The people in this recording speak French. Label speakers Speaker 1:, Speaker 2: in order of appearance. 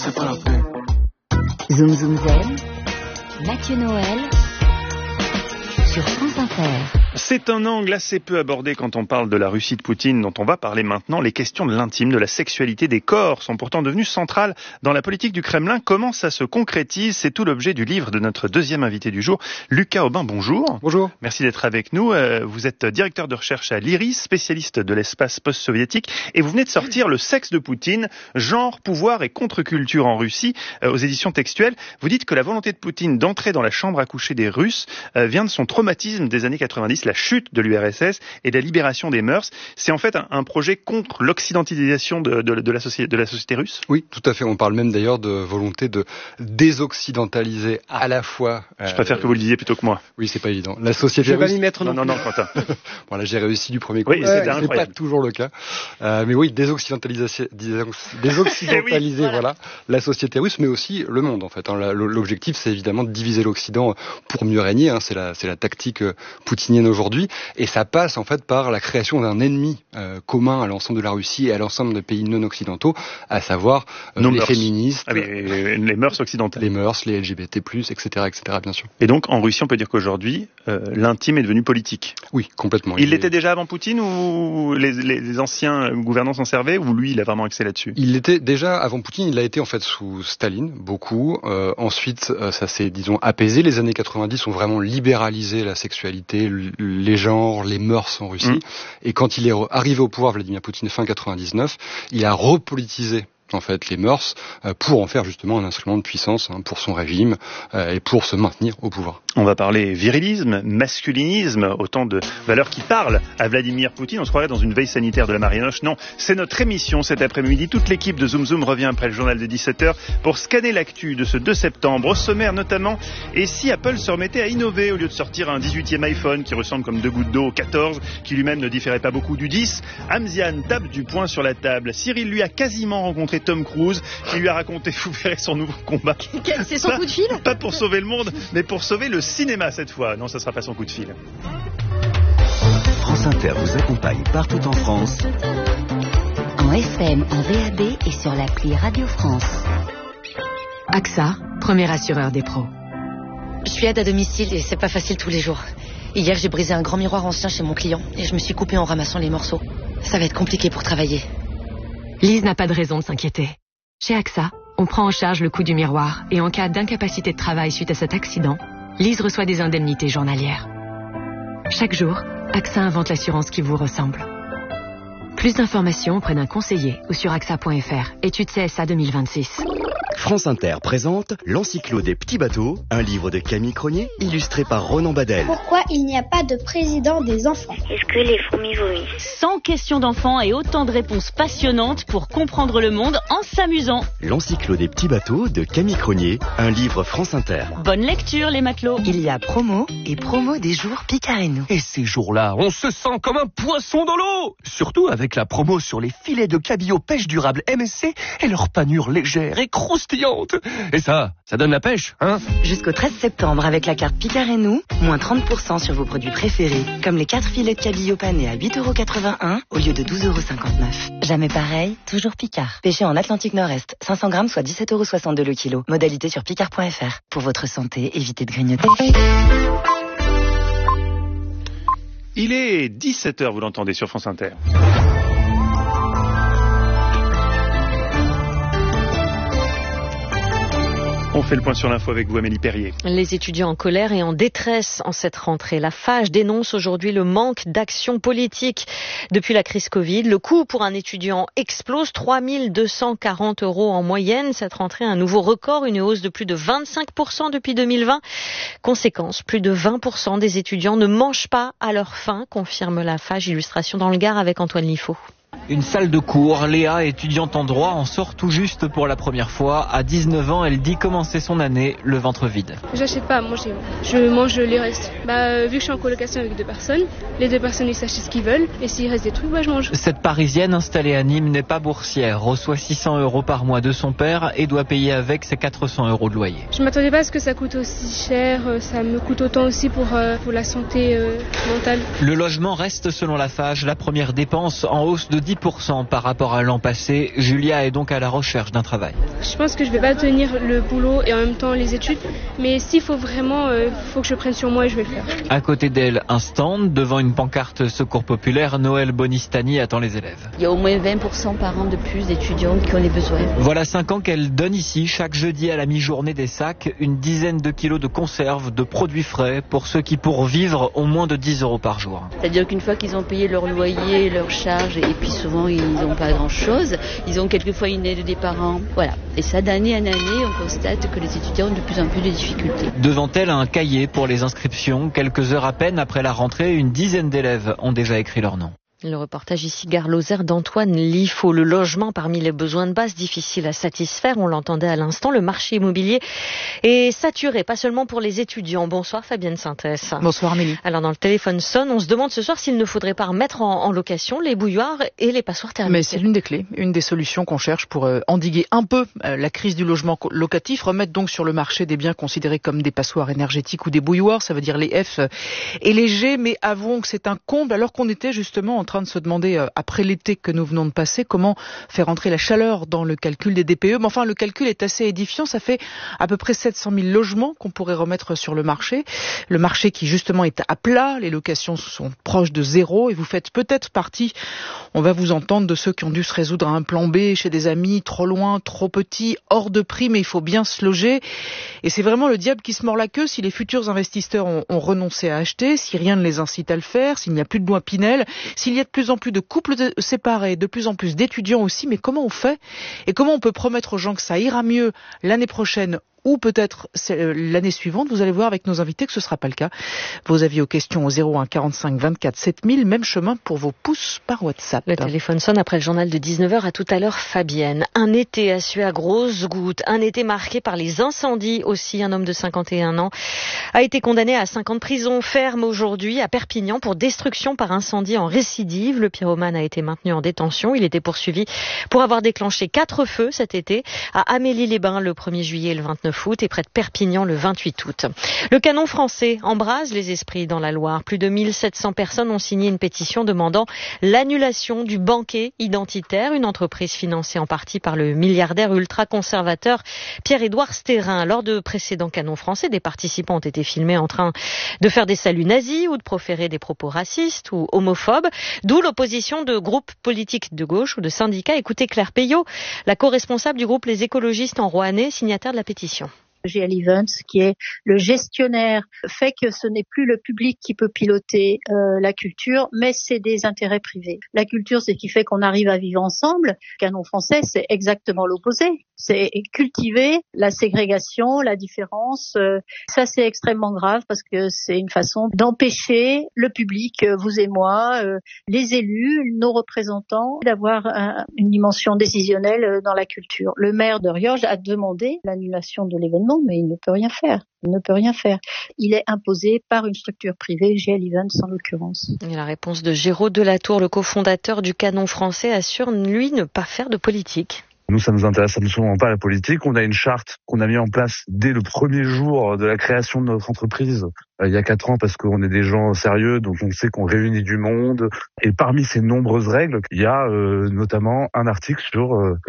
Speaker 1: C'est pas la peine.
Speaker 2: Zoom Zoom Zen, Mathieu Noël, sur France Inter.
Speaker 3: C'est un angle assez peu abordé quand on parle de la Russie de Poutine, dont on va parler maintenant. Les questions de l'intime, de la sexualité, des corps sont pourtant devenues centrales dans la politique du Kremlin. Comment ça se concrétise? C'est tout l'objet du livre de notre deuxième invité du jour, Lucas Aubin. Bonjour.
Speaker 4: Bonjour.
Speaker 3: Merci d'être avec nous. Vous êtes directeur de recherche à l'IRIS, spécialiste de l'espace post-soviétique, et vous venez de sortir Le sexe de Poutine, genre, pouvoir et contre-culture en Russie, aux éditions textuelles. Vous dites que la volonté de Poutine d'entrer dans la chambre à coucher des Russes vient de son traumatisme des années 90, la chute de l'URSS et la libération des mœurs. C'est en fait un projet contre l'occidentalisation de la société russe?
Speaker 4: Oui, tout à fait. On parle même d'ailleurs de volonté de désoccidentaliser à la fois...
Speaker 3: Je préfère que vous le disiez plutôt que moi.
Speaker 4: Oui, c'est pas évident. La société
Speaker 5: russe... Je vais
Speaker 4: pas
Speaker 5: m'y mettre
Speaker 3: non, Quentin.
Speaker 4: Bon, là, j'ai réussi du premier coup.
Speaker 3: Oui, c'est
Speaker 4: pas toujours le cas. Mais oui, désoccidentaliser,
Speaker 3: oui,
Speaker 4: voilà, la société russe, mais aussi le monde, en fait. L'objectif, c'est évidemment de diviser l'Occident pour mieux régner. C'est la tactique poutinienne aujourd'hui. Et ça passe, en fait, par la création d'un ennemi commun à l'ensemble de la Russie et à l'ensemble des pays non occidentaux, à savoir les féministes,
Speaker 3: les mœurs occidentales,
Speaker 4: les mœurs, les LGBT+, etc., bien sûr.
Speaker 3: Et donc, en Russie, on peut dire qu'aujourd'hui, l'intime est devenu politique.
Speaker 4: Oui, complètement.
Speaker 3: Il l'était déjà avant Poutine, ou les anciens gouvernants s'en servaient, ou lui, il a vraiment axé là-dessus?
Speaker 4: Il l'était déjà avant Poutine, il l'a été en fait sous Staline, beaucoup. Ensuite, ça s'est, disons, apaisé. Les années 90 ont vraiment libéralisé la sexualité, les genres, les mœurs en Russie. Et quand il est arrivé au pouvoir, Vladimir Poutine, fin 99, il a repolitisé en fait les mœurs pour en faire justement un instrument de puissance pour son régime et pour se maintenir au pouvoir.
Speaker 3: On va parler virilisme, masculinisme, autant de valeurs qui parlent à Vladimir Poutine. On se croirait dans une veille sanitaire de la Marianoche. Non, c'est notre émission cet après-midi. Toute l'équipe de Zoom Zoom revient après le journal de 17h pour scanner l'actu de ce 2 septembre. Au sommaire notamment, et si Apple se remettait à innover au lieu de sortir un 18e iPhone qui ressemble comme 2 gouttes d'eau au 14, qui lui-même ne différait pas beaucoup du 10. Hamzian tape du poing sur la table. Cyril lui a quasiment rencontré Tom Cruise, qui lui a raconté, vous verrez, son nouveau combat.
Speaker 6: C'est son coup de fil?
Speaker 3: Pas pour sauver le monde, mais pour sauver le cinéma cette fois. Non, ça sera pas son coup de fil.
Speaker 7: France Inter vous accompagne partout en France.
Speaker 2: En FM, en VAB et sur l'appli Radio France.
Speaker 8: AXA, premier assureur des pros.
Speaker 6: Je suis aide à domicile et c'est pas facile tous les jours. Hier, j'ai brisé un grand miroir ancien chez mon client et je me suis coupée en ramassant les morceaux. Ça va être compliqué pour travailler.
Speaker 8: Lise n'a pas de raison de s'inquiéter. Chez AXA, on prend en charge le coût du miroir et en cas d'incapacité de travail suite à cet accident, Lise reçoit des indemnités journalières. Chaque jour, AXA invente l'assurance qui vous ressemble. Plus d'informations auprès d'un conseiller ou sur AXA.fr. Étude CSA 2026.
Speaker 7: France Inter présente L'Encyclo des petits bateaux, un livre de Camille Cronier, illustré par Ronan Badel.
Speaker 9: Pourquoi il n'y a pas de président des enfants?
Speaker 10: Est-ce que les fourmis vomissent?
Speaker 11: 100 questions d'enfants et autant de réponses passionnantes pour comprendre le monde en s'amusant.
Speaker 7: L'Encyclo des petits bateaux de Camille Cronier, un livre France Inter.
Speaker 11: Bonne lecture les matelots.
Speaker 12: Il y a promo et promo des jours Picard et nous.
Speaker 13: Et ces jours-là, on se sent comme un poisson dans l'eau. Surtout avec la promo sur les filets de cabillaud pêche durable MSC et leur panure légère et croustillante. Et ça donne la pêche, hein?
Speaker 12: Jusqu'au 13 septembre, avec la carte Picard et nous, moins 30% sur vos produits préférés, comme les 4 filets de cabillaud panés à 8,81€ au lieu de 12,59€. Jamais pareil, toujours Picard. Pêché en Atlantique Nord-Est, 500 grammes, soit 17,62€ le kilo. Modalité sur picard.fr. Pour votre santé, évitez de grignoter.
Speaker 3: Il est 17h, vous l'entendez sur France Inter. On fait le point sur l'info avec vous, Amélie Perrier.
Speaker 14: Les étudiants en colère et en détresse en cette rentrée. La FAGE dénonce aujourd'hui le manque d'action politique. Depuis la crise Covid, le coût pour un étudiant explose, 3 240 € en moyenne. Cette rentrée, un nouveau record, une hausse de plus de 25% depuis 2020. Conséquence, plus de 20% des étudiants ne mangent pas à leur faim, confirme la FAGE. Illustration dans le Gard avec Antoine Liffaut.
Speaker 15: Une salle de cours, Léa, étudiante en droit, en sort tout juste pour la première fois. À 19 ans, elle dit commencer son année le ventre vide.
Speaker 16: J'achète pas à manger, je mange les restes. Vu que je suis en colocation avec 2 personnes, les 2 personnes ils s'achètent ce qu'ils veulent et s'il reste des trucs, je mange.
Speaker 15: Cette Parisienne installée à Nîmes n'est pas boursière, reçoit 600 € par mois de son père et doit payer avec ses 400 € de loyer.
Speaker 16: Je m'attendais pas à ce que ça coûte aussi cher, ça me coûte autant aussi pour la santé mentale.
Speaker 15: Le logement reste selon la FAGE la première dépense en hausse de 10% par rapport à l'an passé. Julia est donc à la recherche d'un travail.
Speaker 16: Je pense que je vais pas tenir le boulot et en même temps les études, mais s'il faut vraiment, faut que je prenne sur moi et je vais le faire.
Speaker 15: À côté d'elle, un stand devant une pancarte Secours populaire. Noël Bonistani attend les élèves.
Speaker 1: Il y a au moins 20% par an de plus d'étudiants qui ont les besoins.
Speaker 15: Voilà 5 ans qu'elle donne ici, chaque jeudi à la mi-journée des sacs, une dizaine de kilos de conserves, de produits frais pour ceux qui, pour vivre, ont moins de 10 € par jour.
Speaker 1: C'est-à-dire qu'une fois qu'ils ont payé leur loyer, leur charge, et puis souvent ils n'ont pas grand-chose, ils ont quelquefois une aide des parents. Voilà. Et ça, d'année en année, on constate que les étudiants ont de plus en plus de difficultés.
Speaker 15: Devant elle, un cahier pour les inscriptions. Quelques heures à peine après la rentrée, une dizaine d'élèves ont déjà écrit leur nom.
Speaker 14: Le reportage ici, Gare Lozère, d'Antoine Liffaut. Le logement parmi les besoins de base difficiles à satisfaire, on l'entendait à l'instant, le marché immobilier est saturé, pas seulement pour les étudiants. Bonsoir Fabienne Sintès.
Speaker 5: Bonsoir Amélie.
Speaker 14: Alors dans le téléphone sonne, on se demande ce soir s'il ne faudrait pas remettre en location les bouilloires et les passoires thermiques.
Speaker 5: Mais c'est l'une des clés, une des solutions qu'on cherche pour endiguer un peu la crise du logement locatif, remettre donc sur le marché des biens considérés comme des passoires énergétiques ou des bouilloires, ça veut dire les F et les G, mais avouons que c'est un comble alors qu'on était justement en train de se demander, après l'été que nous venons de passer, comment faire entrer la chaleur dans le calcul des DPE. Mais enfin, le calcul est assez édifiant. Ça fait à peu près 700 000 logements qu'on pourrait remettre sur le marché. Le marché qui, justement, est à plat. Les locations sont proches de zéro. Et vous faites peut-être partie, on va vous entendre, de ceux qui ont dû se résoudre à un plan B chez des amis, trop loin, trop petit, hors de prix, mais il faut bien se loger. Et c'est vraiment le diable qui se mord la queue si les futurs investisseurs ont renoncé à acheter, si rien ne les incite à le faire, s'il n'y a plus de loi Pinel, s'il y a de plus en plus de couples séparés, de plus en plus d'étudiants aussi. Mais comment on fait? Et comment on peut promettre aux gens que ça ira mieux l'année prochaine ou peut-être l'année suivante? Vous allez voir avec nos invités que ce ne sera pas le cas. Vos avis aux questions au 01 45 24 7000. Même chemin pour vos pouces par WhatsApp.
Speaker 14: Le téléphone sonne après le journal de 19h. À tout à l'heure, Fabienne. Un été assué à grosses gouttes. Un été marqué par les incendies aussi. Un homme de 51 ans a été condamné à 5 ans de prison ferme aujourd'hui à Perpignan pour destruction par incendie en récidive. Le pyromane a été maintenu en détention. Il était poursuivi pour avoir déclenché 4 feux cet été à Amélie-les-Bains le 1er juillet et le 29 août et près de Perpignan le 28 août. Le canon français embrase les esprits dans la Loire. Plus de 1700 personnes ont signé une pétition demandant l'annulation du banquet identitaire, une entreprise financée en partie par le milliardaire ultra-conservateur Pierre-Édouard Stérin. Lors de précédents canons français, des participants ont été filmés en train de faire des saluts nazis ou de proférer des propos racistes ou homophobes, d'où l'opposition de groupes politiques de gauche ou de syndicats. Écoutez Claire Payot, la co-responsable du groupe Les Écologistes en Roannais, signataire de la pétition.
Speaker 10: GL Events, qui est le gestionnaire, fait que ce n'est plus le public qui peut piloter la culture, mais c'est des intérêts privés. La culture, c'est ce qui fait qu'on arrive à vivre ensemble. Canon français, c'est exactement l'opposé. C'est cultiver la ségrégation, la différence. Ça, c'est extrêmement grave parce que c'est une façon d'empêcher le public, vous et moi, les élus, nos représentants, d'avoir une dimension décisionnelle dans la culture. Le maire de Riorges a demandé l'annulation de l'événement, mais il ne peut rien faire. Il ne peut rien faire. Il est imposé par une structure privée, GL Events en l'occurrence.
Speaker 14: Et la réponse de Géraud Delatour, le cofondateur du Canon français, assure, lui, ne pas faire de politique.
Speaker 17: Nous, ça nous intéresse absolument pas la politique. On a une charte qu'on a mis en place dès le premier jour de la création de notre entreprise, il y a 4 ans, parce qu'on est des gens sérieux, donc on sait qu'on réunit du monde. Et parmi ces nombreuses règles, il y a notamment un article sur